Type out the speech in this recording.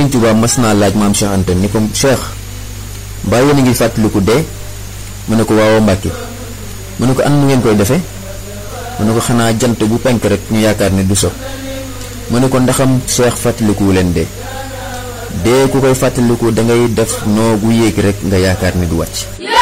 Serigne Touba mas naa laaj maam Cheikh Anta ni ko Cheikh mbaa yéen a ngi fàttaliku dee mu ne ko waaw Mbàkke mu ne ko an nu ngeen koy defee mu ne ko xanaa jant bu penk rek ñu yaakaar ne du so mu ne ko ndaxam Cheikh fàttalikuwu leen dee ku koy fàttaliku da ngay def noogu yéeg rek nga yaakaar ne du wàcc